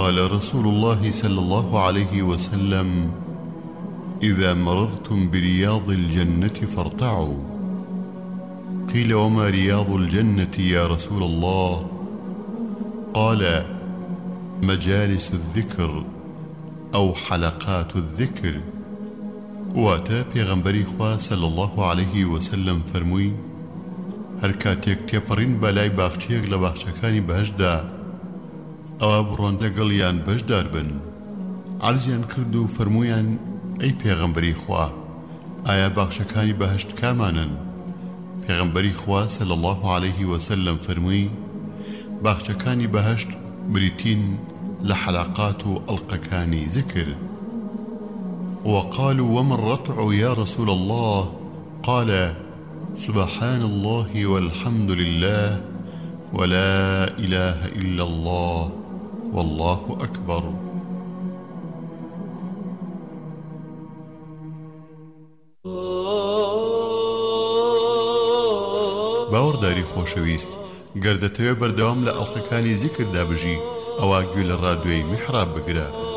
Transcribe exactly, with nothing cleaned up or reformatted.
قال رسول الله صلى الله عليه وسلم: إذا مررتم برياض الجنة فارتعوا. قيل: وما رياض الجنة يا رسول الله؟ قال: مجالس الذكر أو حلقات الذكر. واتا پیغمبری خوا صلى الله عليه وسلم فرمووی: هەر کاتێک تێپەڕین بەلای باخچەیەک لە باخچەکانی بەهەشتدا ئەوە بڕۆن لەگەڵیان بەشدار بن. عەرزیان کرد و فەرموویان: ئەی پێغەمبەری خوا، ئایا باخچەکانی بەهەشت کامانن؟ پێغەمبەری خوا صلى الله عليه وسلم فەرمووی: باخچەکانی بەهەشت بریتین لە حەلەقات و ئەڵقەکانی ذکر. وقالوا: وما الرتع يا رسول الله؟ قال: سبحان الله والحمد لله ولا إله إلا الله والله أكبر. باوەڕداری خۆشەویست، گەر دەتەوێت بەردەوام لە ئەڵقەکانی زیکردا بژی، ئەوە گوێ لە ڕادیۆی میحراب بگرە.